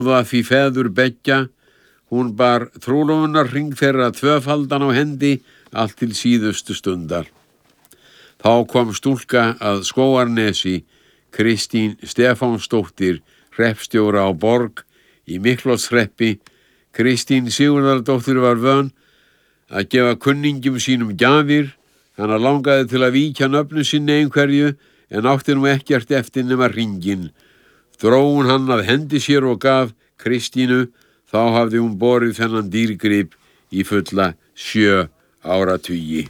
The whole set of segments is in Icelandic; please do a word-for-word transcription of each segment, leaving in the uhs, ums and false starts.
Það því feður beggja, hún bar trúlofunarhring þeirra tvöfaldan á hendi allt til síðustu stundar. Þá kom stúlka að Skógarnesi, Kristín Stefánsdóttir, hreppstjóra á Borg í Miklaholtshreppi. Kristín Sigurðardóttir var vön að gefa kunningjum sínum gjafir. Hana langaði til að víkja nöfnu sinni einhverju en átti nú ekkert eftir nema hringinn. Dró hún hann að hendi sér og gaf Kristínu, þá hafði hún borið þennan dýrgrip í fulla sjö áratugi.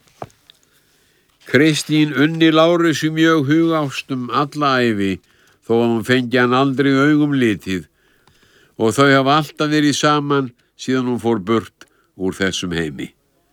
Kristín unni Lárusi mjög hugástum alla ævi, þó að hún fengi hann aldrei augum litið, og þau hafa alltaf verið saman síðan hún fór burt úr þessum heimi.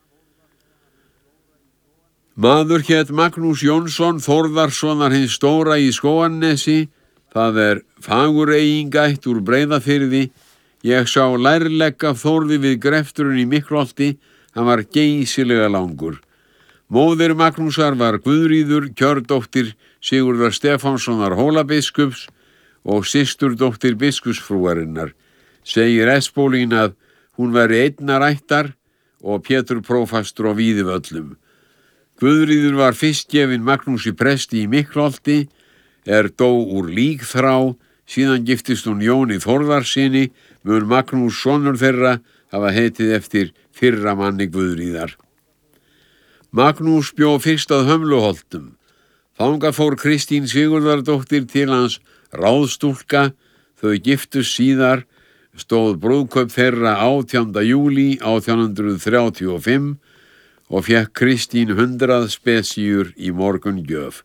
Maður hét Magnús Jónsson Þórðarssonar hins stóra í Skógarnesi. Það er fagureyingætt úr Breiðafirði. Ég sá lærlegg af Þórði við grefturinn í Miklaholti. Hann var geysilega langur. Móðir Magnúsar var Guðríður, kjördóttir Sigurðar Stefánssonar Hólabiskups og systurdóttir biskupsfrúarinnar. Segir Espólín að hún væri einnar ættar og Pétur prófastur á Víðivöllum. Guðríður var fyrst gefin Magnúsi presti í Miklaholti, er dó úr líkþrá, síðan giftist hún Jóni Þórðarsyni, mun Magnús sonur þeirra hafa heitið eftir fyrra manni Guðríðar. Magnús bjó fyrst að Hömluholtum. Þangað fór Kristín Sigurðardóttir til hans ráðstúlka, þau giftust síðar, stóð brúðkaup þeirra átjánda júlí átján hundruð þrjátíu og fimm og fékk Kristín hundrað spesíur í morgungjöf.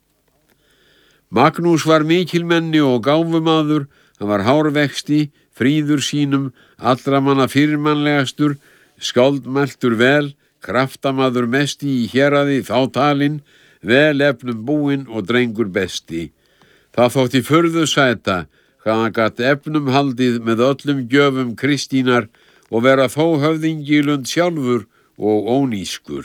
Magnús var mikilmenni og gáfumaður, hann var hárvexti, fríður sínum, allra manna fyrirmannlegastur, skáldmæltur vel, kraftamaður mesti í héraði þá talinn, vel efnum búinn og drengur besti. Það þótti furðu sæta, hvað hann gat efnum haldið með öllum gjöfum Kristínar og vera þó höfðingi í Lund sjálfur og ónískur.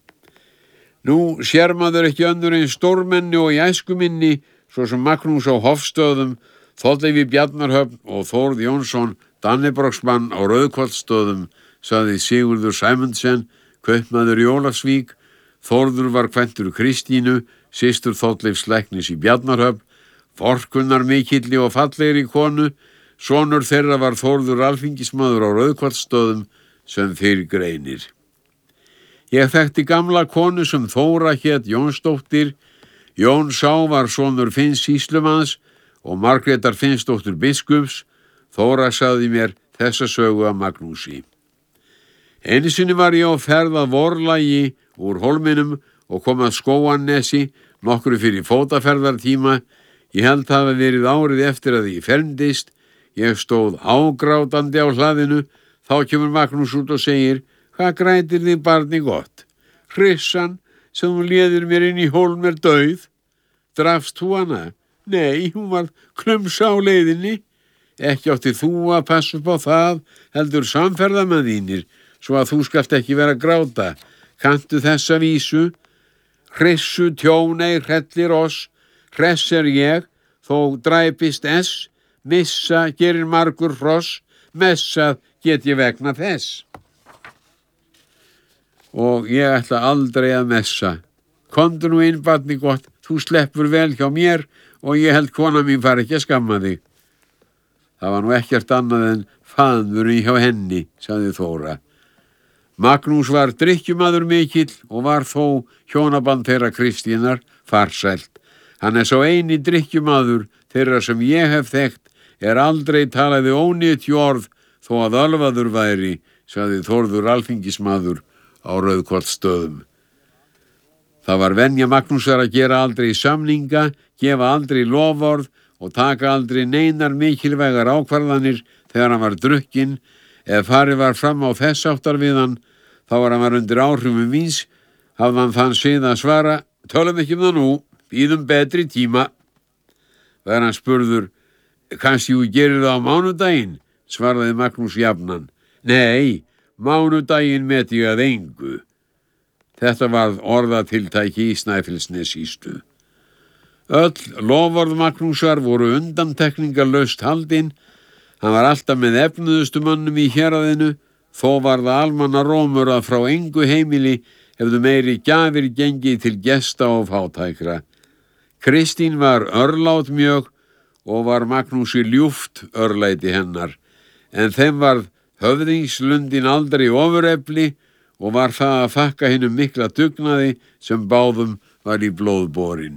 Nú sér maður ekki önnur en stórmenni og í æskuminni, svo sem Magnús á Hofstöðum, Þorleifi Bjarnarhöfn og Þórð Jónsson, Dannebrogsmann á Rauðkollsstöðum, sagði Sigurður Sæmundsen, kaupmaður í Ólafsvík. Þórður var kvæntur Kristínu, systur Þorleifs læknis í Bjarnarhöfn, forkunnar mikilli og fallegri konu. Sonur þeirra var Þórður alþingismaður á Rauðkollsstöðum sem fyrr greinir. Ég þekkti gamla konu sem Þóra hét Jónsdóttir. Jón sá var sonur Finns sýslumanns og Margrétar Finnsdóttur biskups. Þóra sagði mér þessa sögu af Magnúsi. Einu sinni var ég á ferð að Vorlagi úr Hólminum og kom að Skógarnesi nokkru fyrir fótaferðartíma. Ég held það hafi verið árið eftir að ég fermdist. Ég stóð ágrátandi á hlaðinu. Þá kemur Magnús út og segir: "Hvað grætir þig barni gott? Hrissan sem þú léðir mér inn í hólm er dauð. Drafst þú hana?" "Nei, hún var klumsa á leiðinni." "Ekki átti þú að passa upp á það, heldur samferðamenn þínir, svo að þú skalt ekki vera að gráta. Kanntu þessa vísu? Hrissu tjónei hrellir oss, hress er ég, þó dræpist ess, missa gerir margur hross, messað get ég vegna þess. Og ég ætla aldrei að messa. Komdu nú inn, barni gott, þú sleppur vel hjá mér og ég held kona mín fari ekki að skamma þig." Það var nú ekkert annað en faðmurinn hjá henni, sagði Þóra. Magnús var drykkjumaður mikill og var þó hjónaband þeirra Kristínar farsælt. Hann er sá eini drykkjumaður þeirra sem ég hef þekkt, er aldrei talaði ónýtju orð þó að ölvaður væri, sagði Þórður alþingismaður á Rauðkollsstöðum. Það var venja Magnúsar að gera aldrei samninga, gefa aldrei loforð og taka aldrei neinar mikilvægar ákvarðanir þegar hann var drukkinn. Ef farið var fram á þess áttar við hann, þá var hann var undir áhrifum víns, hafði hann þann sið að svara: "Tölum ekki um það nú, bíðum betri tíma." Var hann spurður: "Kannski þú gerir það á mánudaginn?" svaraði Magnús jafnan: "Nei, mánudaginn met ég að engu." Þetta varð orðatiltæki í Snæfellsnessýslu. Öll loforð Magnúsar voru undantekningarlaust haldin. Hann var alltaf með efnuðustu mönnum í héraðinu, þó var það almanna rómur að frá engu heimili hefðu meiri gjafir gengið til gesta og fátækra. Kristín var örlát mjög og var Magnúsi ljúft örlæti hennar, en þeim varð höfðingslundin aldrei ofurefli og var það að þakka hinum mikla dugnaði sem báðum var í blóð borin.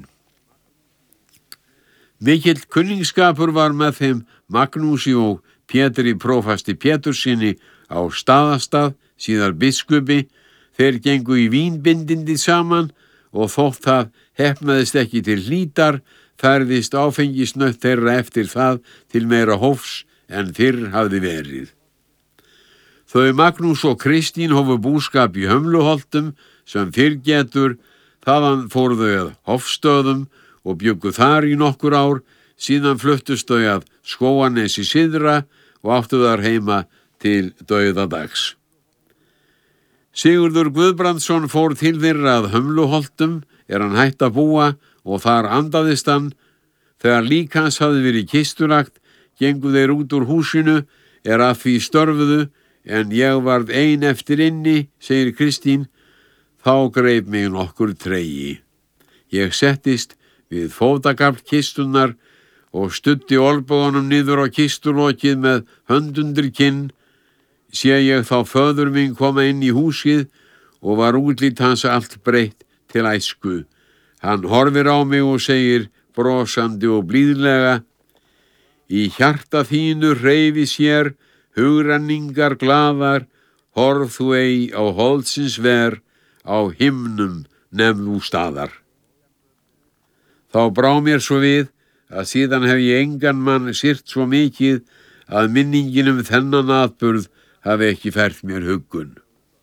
Mikill kunningsskapur var með þeim Magnúsi og Pétri prófasti Péturssyni á Staðastað, síðar biskupi. Þeir gengu í vínbindindi saman og þótt það heppnaðist ekki til hlítar, færðist áfengisnött þeirra eftir það til meira hófs en fyrr hafði verið. Þau Magnús og Kristín hófu búskap í Hömluholtum sem fyrr getur, þaðan fóru þau að Hofstöðum og bjuggu þar í nokkur ár, síðan fluttust þau að Skógarnesi syðra og áttu þar heima til dauðadags. Sigurður Guðbrandsson fór til þeirra að Hömluholtum er hann hætt að búa og þar andaðist hann. Þegar lík hans hafði verið kistulagt, gengu þeir út úr húsinu er að því störfuðu, en ég varð ein eftir inni, segir Kristín, þá greip mig nokkur tregi. Ég settist við fótagafl kistunnar og studdi olnboganum niður á kistulokið með höndundir kinn. Sé ég þá föður minn koma inn í húsið og var útlit hans allt breytt til æsku. Hann horfir á mig og segir brosandi og blíðlega: Í hjarta þínu hreyfi sér hugrenningar glaðar, horf þú ei á holdsins ver, á himnum nefn þú staðar. Þá brá mér svo við að síðan hef ég engan mann sýrt svo mikið að minningin um þennan atburð hafi ekki fært mér huggun.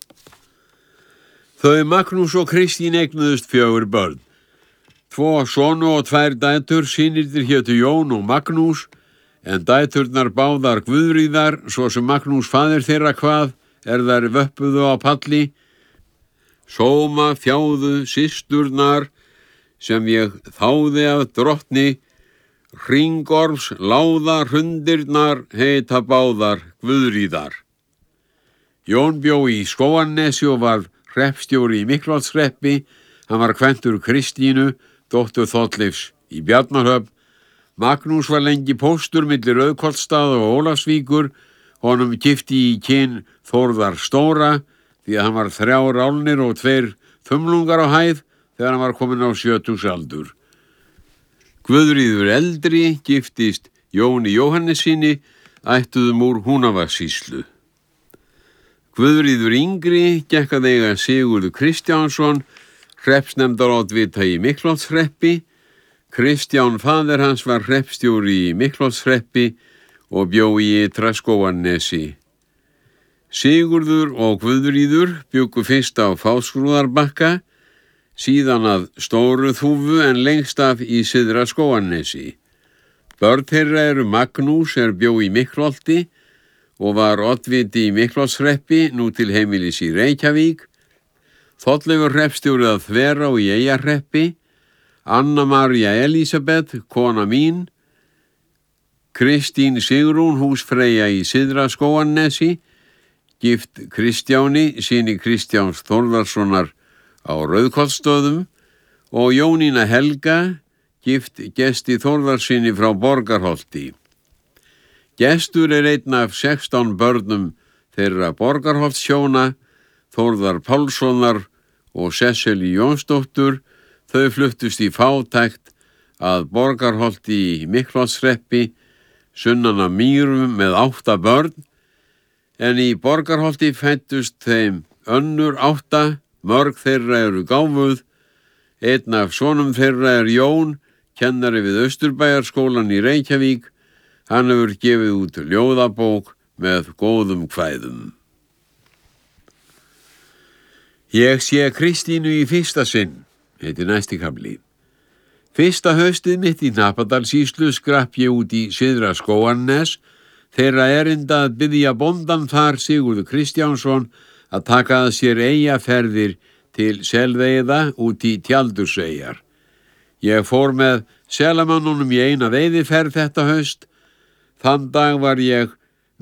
Þau Magnús og Kristín eignuðust fjögur börn. Tvo sonu og tvær dætur, synirnir hétu Jón og Magnús, en dæturnar báðar Guðríðar, svo sem Magnús faðir þeirra kvað, er þær vöppuðu á palli. Sóma þjáðu systurnar, sem ég þáði af drottni, Hringorms láða hrundirnar heita báðar Guðríðar. Jón bjó í Skógarnesi og var hreppstjóri í Miklaholtshreppi. Hann var kvæntur Kristínu, dóttur Þorleifs í Bjarnarhöfn. Magnús var lengi póstur milli Rauðkollsstaða og Ólafsvíkur. Honum gifti í kyn Þórðar stóra, því að hann var þrjár álnir og tveir þumlungar á hæð þegar hann var kominn á sjötugsaldur. Guðríður eldri giftist Jóni Jóhannessyni, ættuðum úr Húnavarsýslu. Guðríður yngri gekk að eiga Sigurður Kristjánsson, hreppsnefndaroddvita í Miklaholtshreppi. Kristján faðir hans var hreppstjóri í Miklaholtshreppi og bjó í Ytra Skógarnesi. Sigurður og Guðríður bjuggu fyrst á Fáskrúðarbakka, síðan að Stóru Þúfu en lengst af í Syðra Skógarnesi. Börn þeirra eru Magnús er bjó í Miklaholti og var oddviti í Miklaholtshreppi, nú til heimilis í Reykjavík. Þorleifur hreppstjóri að Þverá í Eyjahreppi. Anna María Elísabet, kona mín. Kristín Sigrún húsfreyja í Syðra Skógarnesi, gift Kristjáni, syni Kristjáns Þórðarssonar á Rauðkollsstöðum, og Jónína Helga, gift Gesti Þórðarsyni frá Borgarholti. Gestur er einn af sextán börnum þeirra Borgarholtshjóna, Þórðar Pálssonar og Sesselju Jónsdóttur. Þau fluttust í fátækt að Borgarholti í Miklaholtshreppi, sunnan af Mýrum með átta börn, en í Borgarholti fæddust þeim önnur átta, mörg þeirra eru gáfuð. Einn af sonum þeirra er Jón, kennari við Austurbæjarskólann í Reykjavík. Hann hefur gefið út ljóðabók með góðum kvæðum. Ég sé Kristínu í fyrsta sinn, heitir næsti kafli. Fyrsta haustið mitt í Hnapadalssýslu skrapp ég út í Syðra Skógarnes, þeirra erinda að biðja bóndan þar Sigurður Kristjánsson að taka að sér eyjaferðir til selveiða út í Tjaldurseyjar. Ég fór með selamannunum í eina veiðiferð þetta haust. Þann dag var ég